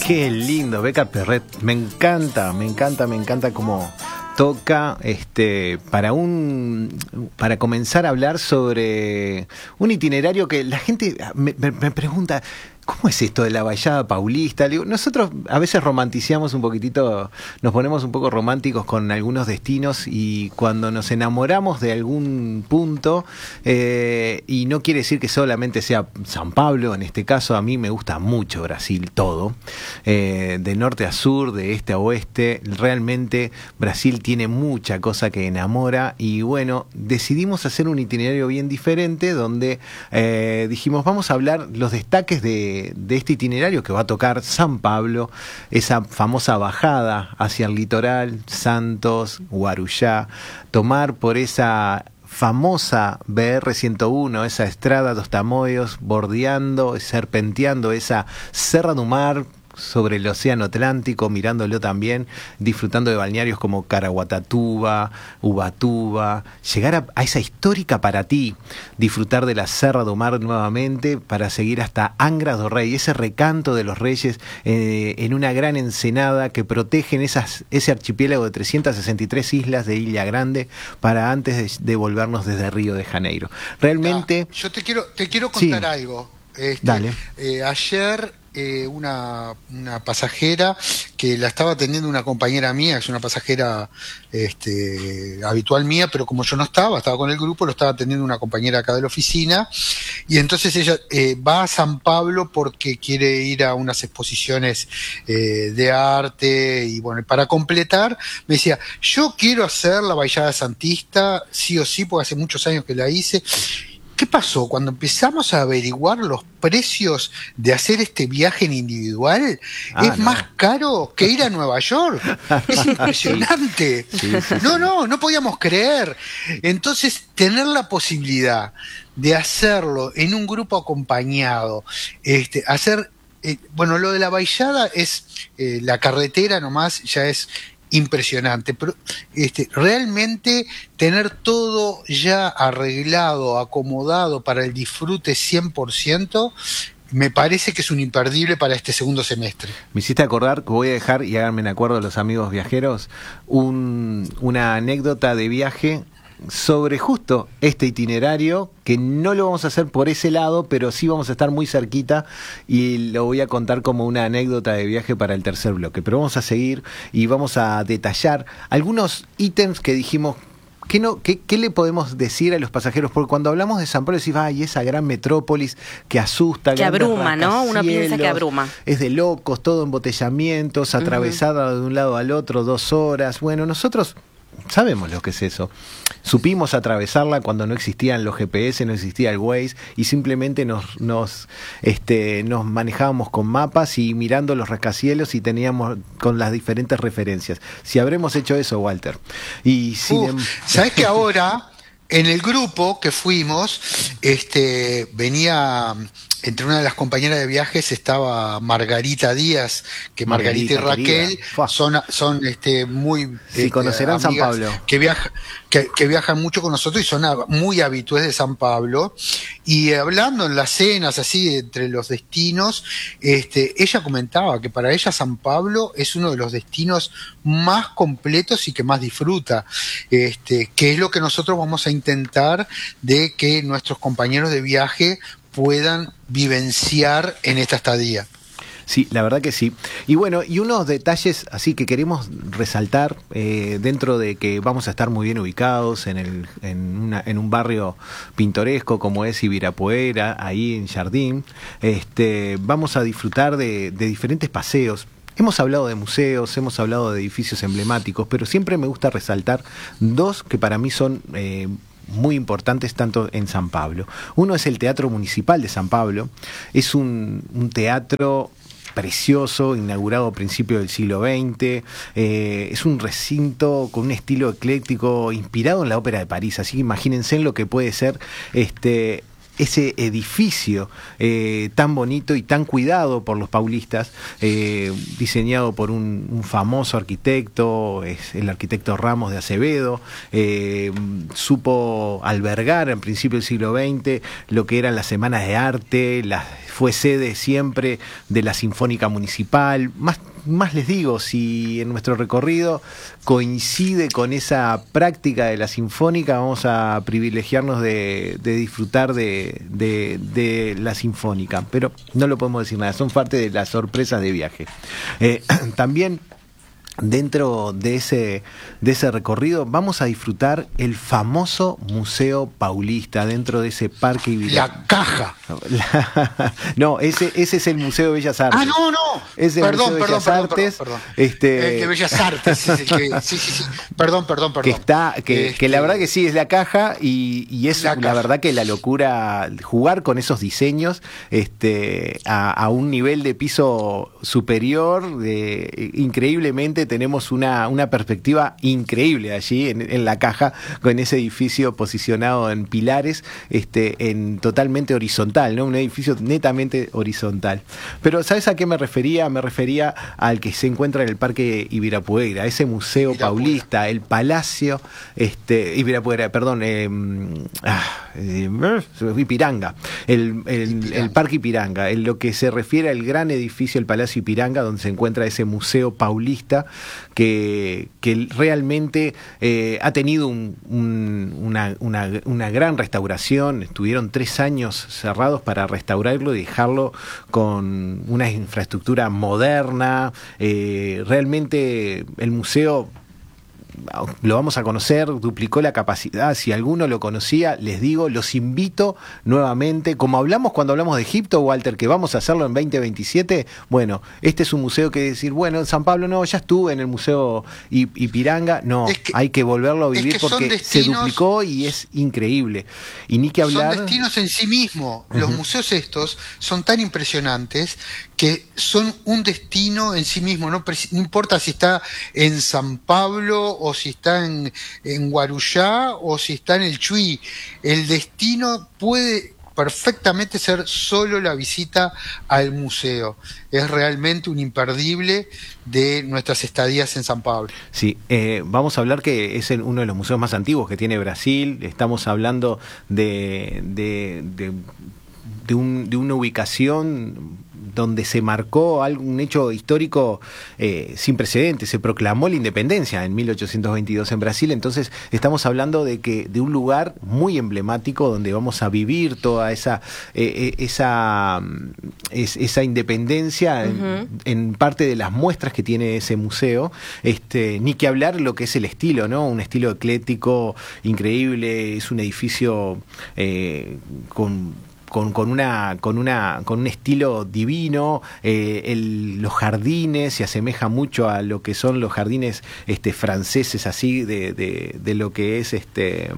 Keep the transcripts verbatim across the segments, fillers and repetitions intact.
Qué lindo, Beca Perret. Me encanta, me encanta, me encanta cómo toca este para un para comenzar a hablar sobre un itinerario que la gente me, me, me pregunta. ¿Cómo es esto de la Baixada Paulista? Nosotros a veces romanticemos un poquitito, nos ponemos un poco románticos con algunos destinos y cuando nos enamoramos de algún punto, eh, y no quiere decir que solamente sea San Pablo, en este caso a mí me gusta mucho Brasil todo, eh, de norte a sur, de este a oeste, realmente Brasil tiene mucha cosa que enamora y bueno, decidimos hacer un itinerario bien diferente donde eh, dijimos vamos a hablar los destaques de de este itinerario que va a tocar San Pablo, esa famosa bajada hacia el litoral, Santos, Guarujá, tomar por esa famosa B R ciento uno, esa estrada dos Tamoios, bordeando, serpenteando esa Serra do Mar, sobre el océano Atlántico, mirándolo también, disfrutando de balnearios como Caraguatatuba, Ubatuba, llegar a, a esa histórica Paraty, disfrutar de la Serra do Mar nuevamente para seguir hasta Angra do Rei, ese recanto de los reyes eh, en una gran ensenada que protegen esas, ese archipiélago de trescientas sesenta y tres islas de Ilha Grande para antes de, de volvernos desde Río de Janeiro. Realmente... Ah, yo te quiero, te quiero contar sí. algo. Este, Dale. Eh, ayer... Eh, una, una pasajera que la estaba atendiendo una compañera mía, es una pasajera este, habitual mía, pero como yo no estaba, estaba con el grupo, lo estaba atendiendo una compañera acá de la oficina, y entonces ella eh, va a San Pablo porque quiere ir a unas exposiciones eh, de arte, y bueno, para completar, me decía, yo quiero hacer la Baixada Santista, sí o sí, porque hace muchos años que la hice. ¿Qué pasó? Cuando empezamos a averiguar los precios de hacer este viaje en individual, ah, es no. más caro que ir a Nueva York. Es impresionante. Sí, sí, sí, no, no, no podíamos creer. Entonces, tener la posibilidad de hacerlo en un grupo acompañado, este, hacer, eh, bueno, lo de la Baixada es eh, la carretera nomás, ya es impresionante, pero este, realmente tener todo ya arreglado, acomodado para el disfrute cien por ciento, me parece que es un imperdible para este segundo semestre. Me hiciste acordar que voy a dejar, y háganme en acuerdo los amigos viajeros, un, una anécdota de viaje sobre justo este itinerario, que no lo vamos a hacer por ese lado, pero sí vamos a estar muy cerquita y lo voy a contar como una anécdota de viaje para el tercer bloque. Pero vamos a seguir y vamos a detallar algunos ítems que dijimos. ¿Qué, no, qué, ¿Qué le podemos decir a los pasajeros? Porque cuando hablamos de San Pablo decís, ay, esa gran metrópolis que asusta. Que abruma, ¿no? Uno piensa que abruma. Es de locos, todo embotellamientos, atravesada uh-huh. de un lado al otro, dos horas. Bueno, nosotros sabemos lo que es eso. Supimos atravesarla cuando no existían los G P S, no existía el Waze y simplemente nos nos este nos manejábamos con mapas y mirando los rascacielos y teníamos con las diferentes referencias. Si habremos hecho eso, Walter. Y sin Uf, em... ¿sabes que ahora en el grupo que fuimos este venía entre una de las compañeras de viajes estaba Margarita Díaz, que Margarita, Margarita y Raquel son, son este, muy... Sí, este, conocerán San Pablo. Que, viaja, que, que viajan mucho con nosotros y son muy habitués de San Pablo. Y hablando en las cenas, así, entre los destinos, este, ella comentaba que para ella San Pablo es uno de los destinos más completos y que más disfruta. Este, que es lo que nosotros vamos a intentar de que nuestros compañeros de viaje puedan vivenciar en esta estadía. Sí, la verdad que sí. Y bueno, y unos detalles así que queremos resaltar, eh, dentro de que vamos a estar muy bien ubicados en, el, en, una, en un barrio pintoresco como es Ibirapuera, ahí en Jardín, este, vamos a disfrutar de, de diferentes paseos. Hemos hablado de museos, hemos hablado de edificios emblemáticos, pero siempre me gusta resaltar dos que para mí son eh, muy importantes tanto en San Pablo. Uno es el Teatro Municipal de San Pablo. Es un, un teatro precioso, inaugurado a principios del siglo veinte. Eh, es un recinto con un estilo ecléctico inspirado en la Ópera de París. Así que imagínense en lo que puede ser este... ese edificio eh, tan bonito y tan cuidado por los paulistas, eh, diseñado por un, un famoso arquitecto, es el arquitecto Ramos de Acevedo, eh, supo albergar en principio del siglo veinte lo que eran las semanas de arte, las fue sede siempre de la Sinfónica Municipal. Más, más les digo, si en nuestro recorrido coincide con esa práctica de la Sinfónica, vamos a privilegiarnos de, de disfrutar de, de, de la Sinfónica, pero no lo podemos decir nada, son parte de las sorpresas de viaje. Eh, también dentro de ese, de ese recorrido vamos a disfrutar el famoso Museo Paulista, dentro de ese parque Ibirapuera. La caja. La, no, ese, ese es el Museo de Bellas Artes. Ah, no, no. Es el perdón, Museo de perdón, Bellas perdón, Artes. perdón, perdón. Este, El de Bellas Artes es el que. Sí, sí, sí. Perdón, perdón, perdón. Que está, que, este, que la verdad que sí, es la caja, y, y es la, la, caja. verdad que la locura jugar con esos diseños este, a, a un nivel de piso superior. De, increíblemente tenemos una, una perspectiva increíble allí en, en la caja, con ese edificio posicionado en pilares, este, en totalmente horizontal, ¿no? Un edificio netamente horizontal. Pero ¿sabes a qué me refería? Me refería al que se encuentra en el Parque Ibirapuera, ese Museo Ibirapuera. Paulista, el Palacio este, Ibirapuera, perdón, eh, ah, eh, Ipiranga, el, el, Ipiranga. el Parque Ipiranga, en lo que se refiere al gran edificio, el Palacio Ipiranga, donde se encuentra ese Museo Paulista, que, que realmente eh, ha tenido un, un, una, una, una gran restauración. Estuvieron tres años cerrados para restaurarlo y dejarlo con una infraestructura moderna. Eh, realmente el museo, lo vamos a conocer, duplicó la capacidad. Si alguno lo conocía, les digo, los invito nuevamente, como hablamos cuando hablamos de Egipto, Walter, que vamos a hacerlo en veinte veintisiete. Bueno, este es un museo que decir, bueno, en San Pablo no, ya estuve en el Museo Ipiranga, no, es que, hay que volverlo a vivir, es que porque destinos, se duplicó y es increíble. Y ni que hablar. Son destinos en sí mismos. Uh-huh. Los museos estos son tan impresionantes que son un destino en sí mismo. No, no importa si está en San Pablo o si está en, en Guarujá o si está en el Chuy, el destino puede perfectamente ser solo la visita al museo. Es realmente un imperdible de nuestras estadías en San Pablo. Sí, eh, vamos a hablar que es el, uno de los museos más antiguos que tiene Brasil. Estamos hablando de, de, de, de, un, de una ubicación donde se marcó algún hecho histórico eh, sin precedentes. Se proclamó la independencia en mil ochocientos veintidós en Brasil. Entonces estamos hablando de que de un lugar muy emblemático donde vamos a vivir toda esa eh, esa es, esa independencia uh-huh. en, en parte de las muestras que tiene ese museo. Este, ni que hablar lo que es el estilo, ¿no? Un estilo ecléctico increíble. Es un edificio eh, con Con, con una con una con un estilo divino. eh, el, los jardines se asemeja mucho a lo que son los jardines este franceses, así de, de, de lo que es este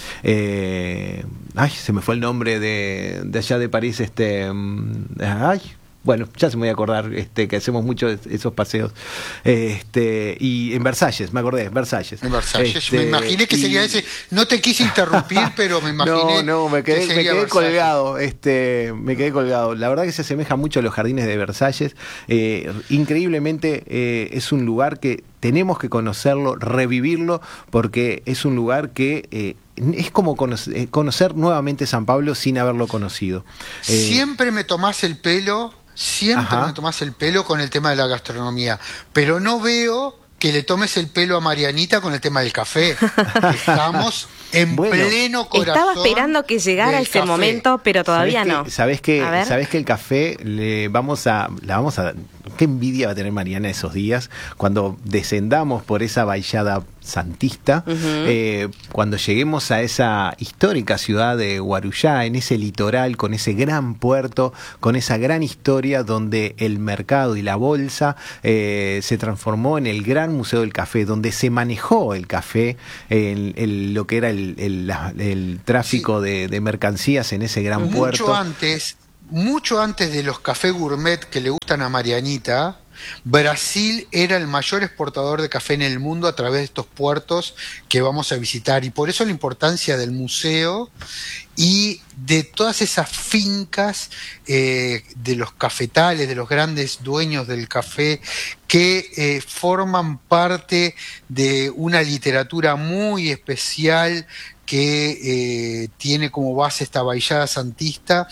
eh, ay se me fue el nombre de, de allá de París, este ay bueno, ya se me voy a acordar este, que hacemos mucho esos paseos. Este, y en Versalles, me acordé, Versalles. En Versalles, este, me imaginé que sería y... ese. No te quise interrumpir, pero me imaginé. No, no, me quedé, me quedé colgado. Este, me quedé colgado. La verdad que se asemeja mucho a los jardines de Versalles. Eh, increíblemente eh, es un lugar que tenemos que conocerlo, revivirlo, porque es un lugar que eh, es como conocer, conocer nuevamente San Pablo sin haberlo conocido. Eh, Siempre me tomás el pelo. Siempre Ajá. me tomás el pelo con el tema de la gastronomía, pero no veo que le tomes el pelo a Marianita con el tema del café. Estamos en bueno, pleno corazón. Estaba esperando que llegara ese café. momento, pero todavía ¿Sabés no. Que, ¿Sabés que, sabés que el café le vamos a, la vamos a, qué envidia va a tener Mariana esos días cuando descendamos por esa vallada santista, uh-huh. eh, cuando lleguemos a esa histórica ciudad de Guarujá, en ese litoral, con ese gran puerto, con esa gran historia donde el mercado y la bolsa eh, se transformó en el gran museo del café, donde se manejó el café, el, el, lo que era el, el, la, el tráfico sí. de, de mercancías en ese gran mucho puerto. Mucho antes, mucho antes de los cafés gourmet que le gustan a Marianita, Brasil era el mayor exportador de café en el mundo a través de estos puertos que vamos a visitar, y por eso la importancia del museo y de todas esas fincas eh, de los cafetales, de los grandes dueños del café, que eh, forman parte de una literatura muy especial que eh, tiene como base esta vallada santista,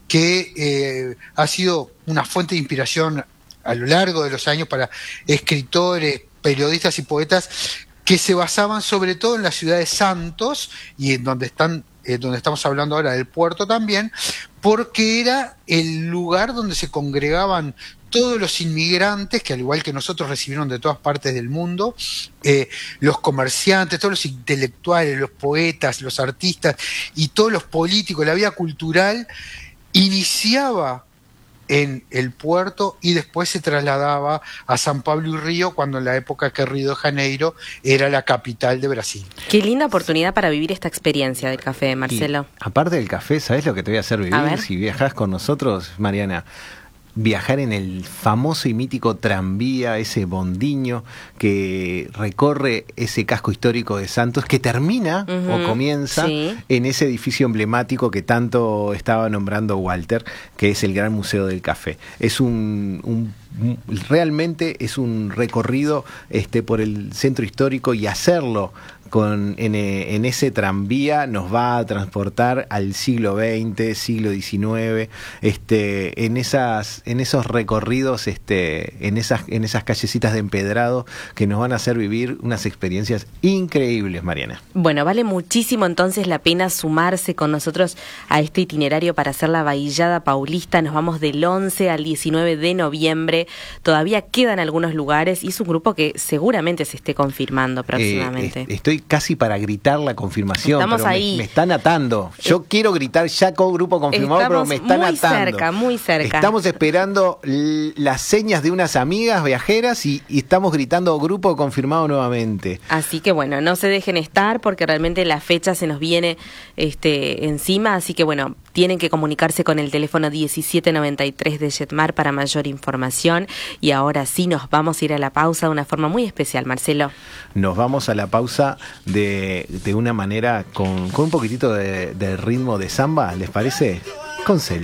que eh, ha sido una fuente de inspiración a lo largo de los años para escritores, periodistas y poetas que se basaban sobre todo en la ciudad de Santos y en donde están eh, donde estamos hablando ahora del puerto también, porque era el lugar donde se congregaban todos los inmigrantes que al igual que nosotros recibieron de todas partes del mundo, eh, los comerciantes, todos los intelectuales, los poetas, los artistas y todos los políticos, la vida cultural iniciaba en el puerto y después se trasladaba a San Pablo y Río cuando en la época que Río de Janeiro era la capital de Brasil. Qué linda oportunidad para vivir esta experiencia del café, Marcelo. Y, aparte del café, ¿sabés lo que te voy a hacer vivir a si viajás con nosotros, Mariana? Viajar en el famoso y mítico tranvía, ese bondiño que recorre ese casco histórico de Santos, que termina uh-huh, o comienza sí. en ese edificio emblemático que tanto estaba nombrando Walter, que es el Gran Museo del Café. Es un, un realmente es un recorrido este por el centro histórico, y hacerlo con en, en ese tranvía nos va a transportar al siglo veinte, siglo diecinueve, este en esas en esos recorridos, este en esas en esas callecitas de empedrado que nos van a hacer vivir unas experiencias increíbles, Mariana. Bueno, vale muchísimo entonces la pena sumarse con nosotros a este itinerario para hacer la Baillada Paulista. Nos vamos del once al diecinueve de noviembre. Todavía quedan algunos lugares y es un grupo que seguramente se esté confirmando próximamente. Eh, estoy casi para gritar la confirmación, Estamos pero ahí. Me, me están atando. Yo eh, quiero gritar ya con grupo confirmado, pero me están muy atando. Muy cerca, muy cerca. Estamos esperando l- las señas de unas amigas viajeras y, y estamos gritando grupo confirmado nuevamente. Así que bueno, no se dejen estar porque realmente la fecha se nos viene este, encima, así que bueno, tienen que comunicarse con el teléfono diecisiete noventa y tres de Jetmar para mayor información. Y ahora sí nos vamos a ir a la pausa de una forma muy especial, Marcelo. Nos vamos a la pausa de, de una manera con, con un poquitito de, de ritmo de samba, ¿les parece? Con Celia.